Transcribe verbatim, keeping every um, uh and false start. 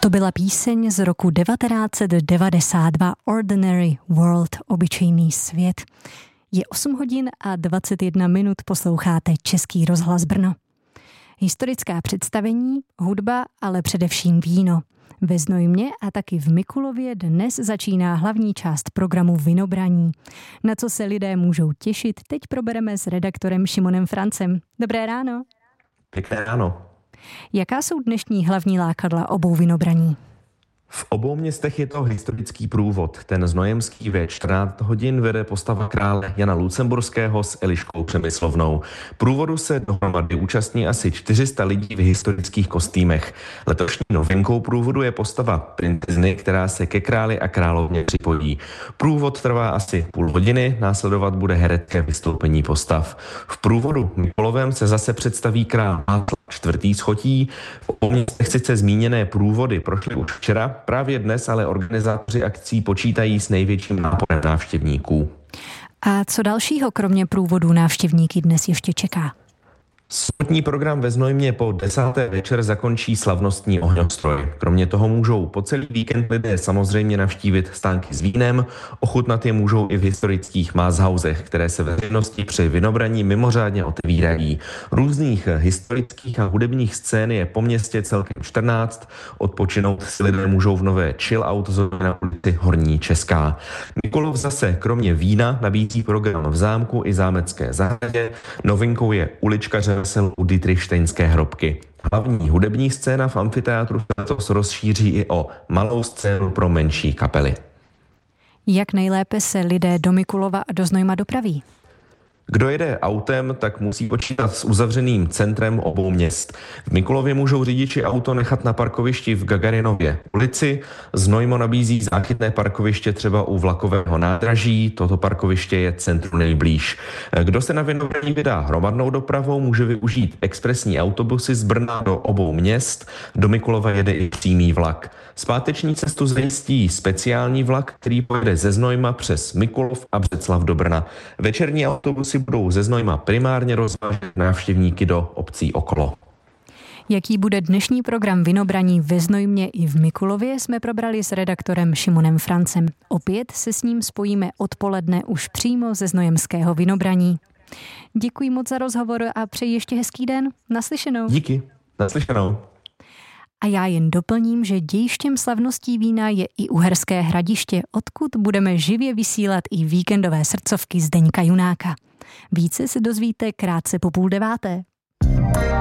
To byla píseň z roku devatenáct set devadesát dva Ordinary World, obyčejný svět. Je osm hodin a dvacet jedna minut, posloucháte Český rozhlas Brno. Historická představení, hudba, ale především víno. Ve Znojmě a taky v Mikulově dnes začíná hlavní část programu Vinobraní. Na co se lidé můžou těšit, teď probereme s redaktorem Šimonem Francem. Dobré ráno. Pěkné ráno. Jaká jsou dnešní hlavní lákadla obou vinobraní? V obou městech je to historický průvod. Ten znojemský ve čtrnáct hodin vede postava krále Jana Lucemburského s Eliškou Přemyslovnou. Průvodu se dohromady účastní asi čtyři sta lidí v historických kostýmech. Letošní novinkou průvodu je postava princezny, která se ke králi a královně připojí. Průvod trvá asi půl hodiny, následovat bude herecké vystoupení postav. V průvodu Mikulovém se zase představí král Václav čtvrtý. Schotí. V obou městech sice zmíněné průvody prošly už včera, právě dnes ale organizátoři akcí počítají s největším náporem návštěvníků. A co dalšího kromě průvodů návštěvníky dnes ještě čeká? Sobotní program ve Znojmě po desáté večer zakončí slavnostní ohňostroj. Kromě toho můžou po celý víkend lidé samozřejmě navštívit stánky s vínem, ochutnat je můžou i v historických Máshausech, které se veřejnosti při vinobraní mimořádně otevírají. Různých historických a hudebních scén je po městě celkem čtrnáct, odpočinout si lidé můžou v nové chill-out zóně na ulici Horní Česká. Mikulov zase kromě vína nabízí program v zámku i zámecké zahradě. Novinkou je ulička u Dietrichštejnské hrobky. Hlavní hudební scéna v amfiteátru se letos rozšíří i o malou scénu pro menší kapely. Jak nejlépe se lidé do Mikulova a do Znojma dopraví? Kdo jede autem, tak musí počítat s uzavřeným centrem obou měst. V Mikulově můžou řidiči auto nechat na parkovišti v Gagarinově ulici. Znojmo nabízí záchytné parkoviště třeba u vlakového nádraží. Toto parkoviště je centru nejblíž. Kdo se na Vinobraní vydá hromadnou dopravou, může využít expresní autobusy z Brna do obou měst. Do Mikulova jede i přímý vlak. Zpáteční cestu zajistí speciální vlak, který pojede ze Znojma přes Mikulov a Břeclav do Brna. Večerní autobusy budou ze Znojma primárně rozvážet návštěvníky do obcí okolo. Jaký bude dnešní program Vinobraní ve Znojmě i v Mikulově, jsme probrali s redaktorem Šimonem Francem. Opět se s ním spojíme odpoledne už přímo ze znojemského Vinobraní. Děkuji moc za rozhovor a přeji ještě hezký den. Naslyšenou. Díky. Naslyšenou. A já jen doplním, že dějištěm slavností vína je i Uherské Hradiště, odkud budeme živě vysílat i víkendové srdcovky Zdeňka Junáka. Více se dozvíte krátce po půl deváté.